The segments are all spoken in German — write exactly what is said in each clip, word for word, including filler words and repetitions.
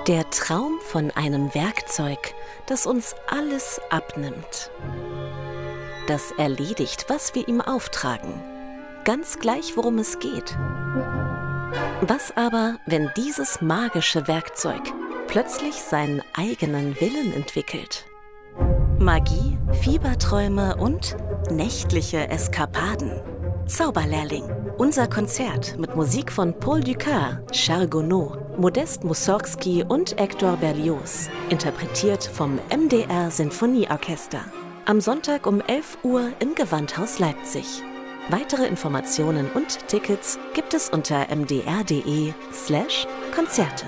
Der Traum von einem Werkzeug, das uns alles abnimmt. Das erledigt, was wir ihm auftragen. Ganz gleich, worum es geht. Was aber, wenn dieses magische Werkzeug plötzlich seinen eigenen Willen entwickelt? Magie, Fieberträume und nächtliche Eskapaden. Zauberlehrling. Unser Konzert mit Musik von Paul Dukas, Charles Gounod, Modest Mussorgsky und Hector Berlioz. Interpretiert vom M D R Sinfonieorchester. Am Sonntag um elf Uhr im Gewandhaus Leipzig. Weitere Informationen und Tickets gibt es unter m d r punkt d e slash Konzerte.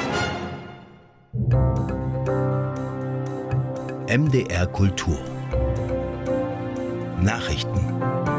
M D R Kultur Nachrichten.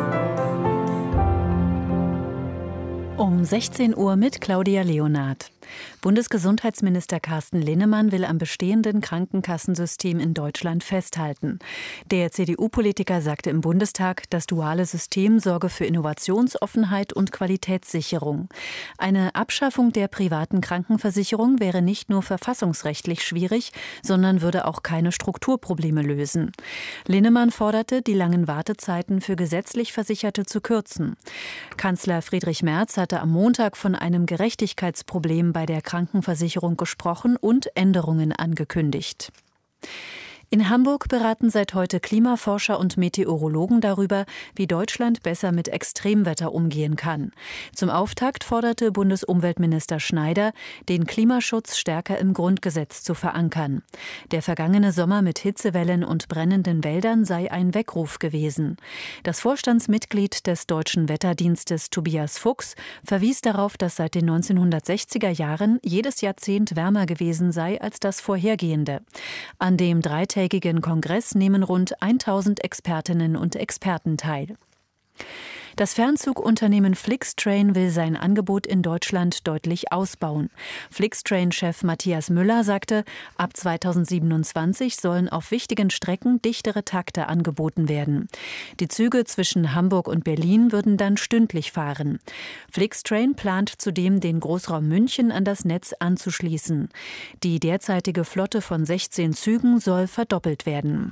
Um sechzehn Uhr mit Claudia Leonard. Bundesgesundheitsminister Carsten Linnemann will am bestehenden Krankenkassensystem in Deutschland festhalten. Der C D U-Politiker sagte im Bundestag, das duale System sorge für Innovationsoffenheit und Qualitätssicherung. Eine Abschaffung der privaten Krankenversicherung wäre nicht nur verfassungsrechtlich schwierig, sondern würde auch keine Strukturprobleme lösen. Linnemann forderte, die langen Wartezeiten für gesetzlich Versicherte zu kürzen. Kanzler Friedrich Merz hatte am Montag von einem Gerechtigkeitsproblem bei der Krankenversicherung gesprochen und Änderungen angekündigt. In Hamburg beraten seit heute Klimaforscher und Meteorologen darüber, wie Deutschland besser mit Extremwetter umgehen kann. Zum Auftakt forderte Bundesumweltminister Schneider, den Klimaschutz stärker im Grundgesetz zu verankern. Der vergangene Sommer mit Hitzewellen und brennenden Wäldern sei ein Weckruf gewesen. Das Vorstandsmitglied des Deutschen Wetterdienstes Tobias Fuchs verwies darauf, dass seit den neunzehnhundertsechziger Jahren jedes Jahrzehnt wärmer gewesen sei als das vorhergehende. An dem dreitägigen Kongress nehmen rund tausend Expertinnen und Experten teil. Das Fernzugunternehmen Flixtrain will sein Angebot in Deutschland deutlich ausbauen. Flixtrain-Chef Matthias Müller sagte, ab zweitausendsiebenundzwanzig sollen auf wichtigen Strecken dichtere Takte angeboten werden. Die Züge zwischen Hamburg und Berlin würden dann stündlich fahren. Flixtrain plant zudem, den Großraum München an das Netz anzuschließen. Die derzeitige Flotte von sechzehn Zügen soll verdoppelt werden.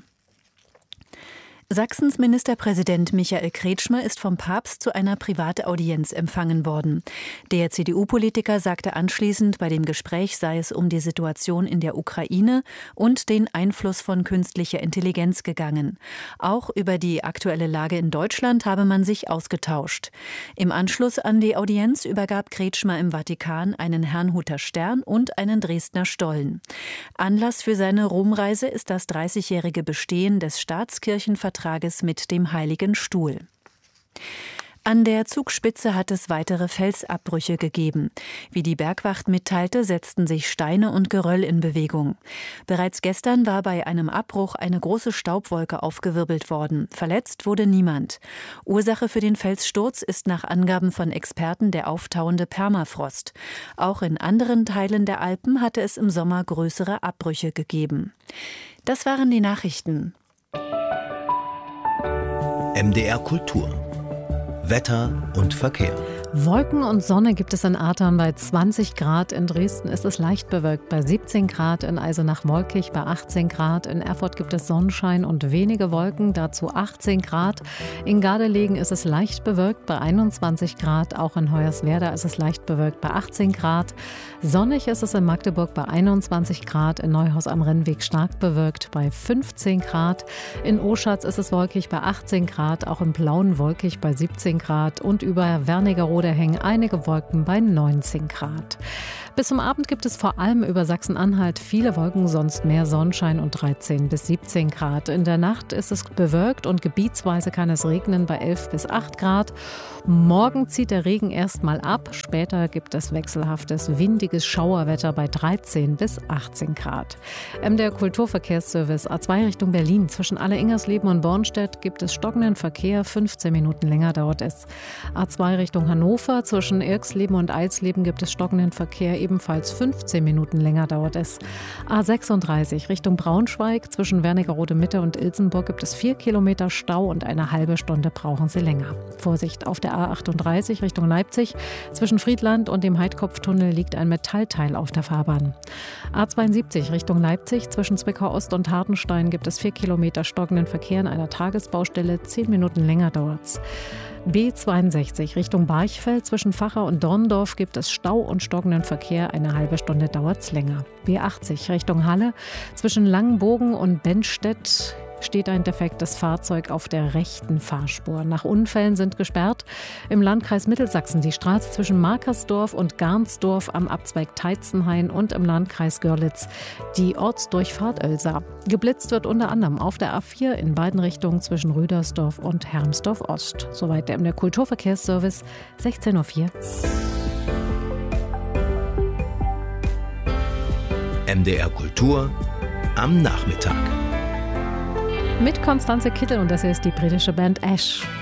Sachsens Ministerpräsident Michael Kretschmer ist vom Papst zu einer Privataudienz empfangen worden. Der C D U-Politiker sagte anschließend, bei dem Gespräch sei es um die Situation in der Ukraine und den Einfluss von künstlicher Intelligenz gegangen. Auch über die aktuelle Lage in Deutschland habe man sich ausgetauscht. Im Anschluss an die Audienz übergab Kretschmer im Vatikan einen Herrnhuter Stern und einen Dresdner Stollen. Anlass für seine Romreise ist das dreißigjährige Bestehen des Staatskirchenvertrages mit dem Heiligen Stuhl. An der Zugspitze hat es weitere Felsabbrüche gegeben. Wie die Bergwacht mitteilte, setzten sich Steine und Geröll in Bewegung. Bereits gestern war bei einem Abbruch eine große Staubwolke aufgewirbelt worden. Verletzt wurde niemand. Ursache für den Felssturz ist nach Angaben von Experten der auftauende Permafrost. Auch in anderen Teilen der Alpen hatte es im Sommer größere Abbrüche gegeben. Das waren die Nachrichten. M D R Kultur. Wetter und Verkehr. Wolken und Sonne gibt es in Ahrtal bei zwanzig Grad. In Dresden ist es leicht bewölkt bei siebzehn Grad. In Eisenach-Wolkig bei achtzehn Grad. In Erfurt gibt es Sonnenschein und wenige Wolken, dazu achtzehn Grad. In Gardelegen ist es leicht bewölkt bei einundzwanzig Grad. Auch in Hoyerswerda ist es leicht bewölkt bei achtzehn Grad. Sonnig ist es in Magdeburg bei einundzwanzig Grad. In Neuhaus am Rennweg stark bewölkt bei fünfzehn Grad. In Oschatz ist es wolkig bei achtzehn Grad. Auch in Plauen wolkig bei siebzehn Grad. Und über Wernigerode hängen einige Wolken bei neunzehn Grad. Bis zum Abend gibt es vor allem über Sachsen-Anhalt viele Wolken, sonst mehr Sonnenschein und dreizehn bis siebzehn Grad. In der Nacht ist es bewölkt und gebietsweise kann es regnen bei elf bis acht Grad. Morgen zieht der Regen erstmal ab. Später gibt es wechselhaftes, windiges Schauerwetter bei dreizehn bis achtzehn Grad. M D R Kulturverkehrsservice A zwei Richtung Berlin. Zwischen Alle-Ingersleben und Bornstedt gibt es stockenden Verkehr. fünfzehn Minuten länger dauert es. A zwei Richtung Hannover Hannover zwischen Irxleben und Eilsleben gibt es stockenden Verkehr, ebenfalls fünfzehn Minuten länger dauert es. A sechsunddreißig Richtung Braunschweig zwischen Wernigerode Mitte und Ilsenburg gibt es vier Kilometer Stau und eine halbe Stunde brauchen Sie länger. Vorsicht auf der A achtunddreißig Richtung Leipzig. Zwischen Friedland und dem Heidkopftunnel liegt ein Metallteil auf der Fahrbahn. A zweiundsiebzig Richtung Leipzig zwischen Zwickau Ost und Hartenstein gibt es vier Kilometer stockenden Verkehr in einer Tagesbaustelle. Zehn Minuten länger dauert's. B zweiundsechzig Richtung Barchfeld zwischen Vacha und Dorndorf gibt es Stau und stockenden Verkehr. Eine halbe Stunde dauert's länger. B achtzig Richtung Halle zwischen Langenbogen und Bennstedt steht ein defektes Fahrzeug auf der rechten Fahrspur. Nach Unfällen sind gesperrt im Landkreis Mittelsachsen die Straße zwischen Markersdorf und Garnsdorf am Abzweig Teitzenhain und im Landkreis Görlitz die Ortsdurchfahrt Oelsa. Geblitzt wird unter anderem auf der A vier in beiden Richtungen zwischen Rüdersdorf und Hermsdorf Ost. Soweit der M D R Kulturverkehrsservice, sechzehn Uhr vier. M D R Kultur am Nachmittag. Mit Constanze Kittel und das ist die britische Band Ash.